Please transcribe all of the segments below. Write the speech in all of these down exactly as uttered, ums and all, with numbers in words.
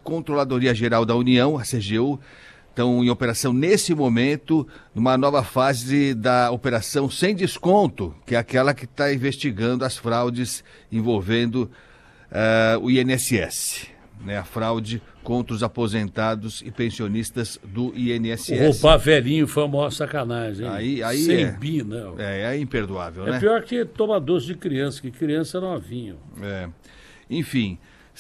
Controladoria Geral da União, a C G U, estão em operação nesse momento, numa nova fase da operação sem desconto, que é aquela que está investigando as fraudes envolvendo uh, o I N S S, né? A fraude contra os aposentados e pensionistas do I N S S. Roubar velhinho foi uma maior sacanagem. Hein? Aí, aí Sem é, bi, não. É, é imperdoável, é né? É pior que tomar doce de criança, que criança é novinho. É. Enfim,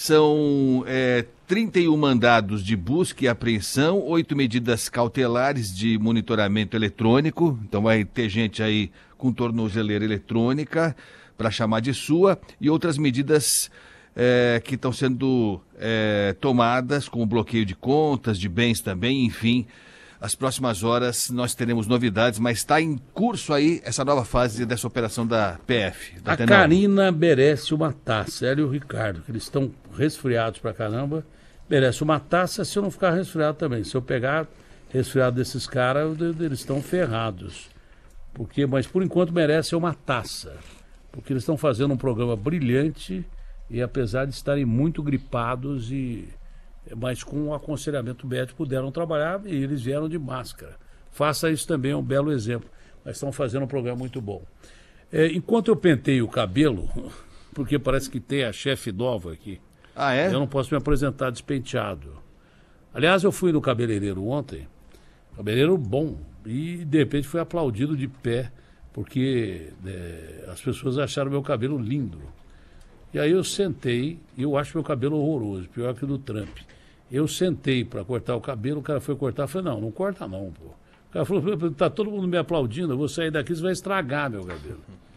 são é, trinta e um mandados de busca e apreensão, oito medidas cautelares de monitoramento eletrônico. Então vai ter gente aí com tornozeleira eletrônica para chamar de sua, e outras medidas É, que estão sendo é, tomadas com o bloqueio de contas, de bens também, enfim. As próximas horas nós teremos novidades, mas está em curso aí essa nova fase dessa operação da P F. Da a Karina merece uma taça, ela e o Ricardo, que eles estão resfriados pra caramba, merece uma taça se eu não ficar resfriado também. Se eu pegar resfriado desses caras, eles estão ferrados. Porque, mas por enquanto merece uma taça, porque eles estão fazendo um programa brilhante. E apesar de estarem muito gripados, e mas com o aconselhamento médico puderam trabalhar, e eles vieram de máscara. Faça isso também, é um belo exemplo. Mas estão fazendo um programa muito bom. É, enquanto eu penteio o cabelo, porque parece que tem a chefe nova aqui, ah, é? eu não posso me apresentar despenteado. Aliás, eu fui no cabeleireiro ontem, cabeleireiro bom, e de repente fui aplaudido de pé, porque é, as pessoas acharam meu cabelo lindo. E aí eu sentei, e eu acho meu cabelo horroroso, pior que o do Trump. Eu sentei para cortar o cabelo, o cara foi cortar, eu falei, não, não corta não, pô. O cara falou, tá todo mundo me aplaudindo, eu vou sair daqui, você vai estragar meu cabelo.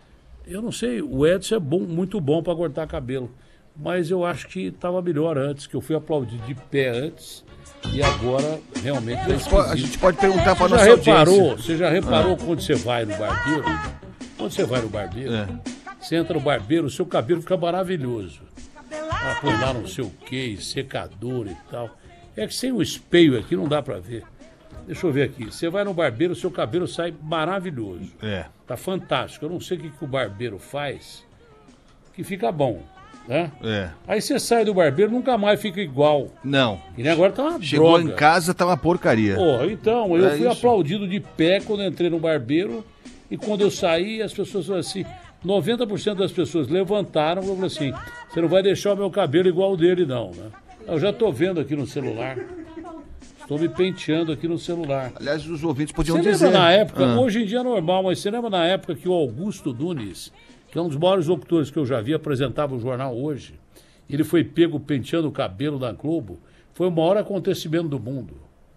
Eu não sei, o Edson é bom, muito bom para cortar cabelo, mas eu acho que estava melhor antes, que eu fui aplaudido de pé antes, e agora realmente... A gente pode, a gente pode perguntar para a nossa reparou, audiência. Você já reparou ah. quando você vai no barbeiro? Quando você vai no barbeiro... É. Você entra no barbeiro, o seu cabelo fica maravilhoso. Ah, põe lá não sei o que, secador e tal. É que sem o espelho aqui não dá pra ver. Deixa eu ver aqui. Você vai no barbeiro, o seu cabelo sai maravilhoso. É. Tá fantástico. Eu não sei o que, que o barbeiro faz, que fica bom, né? É. Aí você sai do barbeiro, nunca mais fica igual. Não. E agora tá uma Chegou droga. Em casa, tá uma porcaria. Porra, então, eu é fui isso. aplaudido de pé quando entrei no barbeiro, e quando eu saí, as pessoas falaram assim... noventa por cento das pessoas levantaram e falaram assim, você não vai deixar o meu cabelo igual o dele não, né? Eu já estou vendo aqui no celular. Estou me penteando aqui no celular. Aliás, os ouvintes podiam você dizer... Você lembra na época, ah. hoje em dia é normal, mas você lembra na época que o Augusto Nunes, que é um dos maiores locutores que eu já vi, apresentava o jornal Hoje, ele foi pego penteando o cabelo da Globo, foi o maior acontecimento do mundo.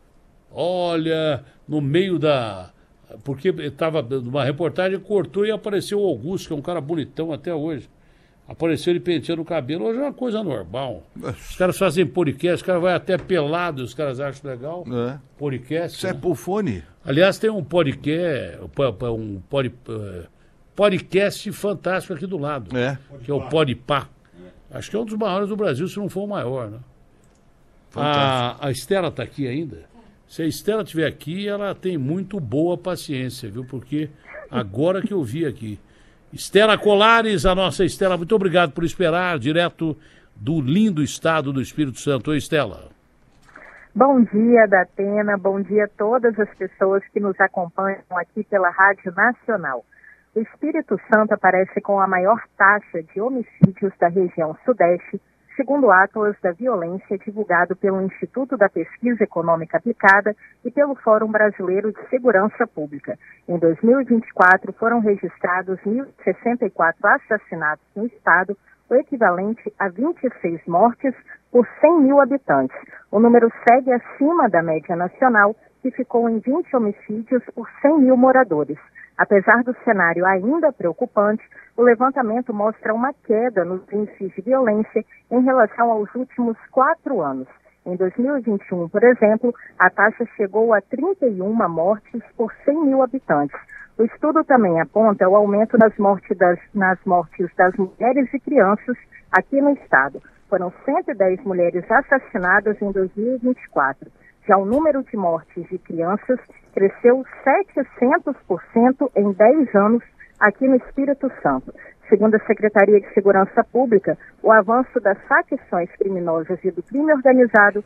Olha, no meio da... Porque estava numa reportagem, cortou e apareceu o Augusto, que é um cara bonitão até hoje. Apareceu ele penteando o cabelo, hoje é uma coisa normal. Os caras fazem podcast, os caras vão até pelado, os caras acham legal. É. Podcast. Isso né? é pulfone. Aliás, tem um podcast, um pod, podcast fantástico aqui do lado, é. que é o Podpah. Acho que é um dos maiores do Brasil, se não for o maior, né? A, a Estela está aqui ainda. Se a Estela estiver aqui, ela tem muito boa paciência, viu? Porque agora que eu vi aqui. Estela Colares, a nossa Estela, muito obrigado por esperar, direto do lindo estado do Espírito Santo. Oi, Estela. Bom dia, Datena, bom dia a todas as pessoas que nos acompanham aqui pela Rádio Nacional. O Espírito Santo aparece com a maior taxa de homicídios da região Sudeste, segundo o Atlas da Violência divulgado pelo Instituto da Pesquisa Econômica Aplicada e pelo Fórum Brasileiro de Segurança Pública. Em dois mil e vinte e quatro, foram registrados mil e sessenta e quatro assassinatos no estado, o equivalente a vinte e seis mortes por cem mil habitantes. O número segue acima da média nacional, que ficou em vinte homicídios por cem mil moradores. Apesar do cenário ainda preocupante, o levantamento mostra uma queda nos índices de violência em relação aos últimos quatro anos. Em dois mil e vinte e um, por exemplo, a taxa chegou a trinta e uma mortes por cem mil habitantes. O estudo também aponta o aumento nas mortes das, nas mortes das mulheres e crianças aqui no estado. Foram cento e dez mulheres assassinadas em dois mil e vinte e quatro. Já o número de mortes de crianças cresceu setecentos por cento em dez anos aqui no Espírito Santo. Segundo a Secretaria de Segurança Pública, o avanço das facções criminosas e do crime organizado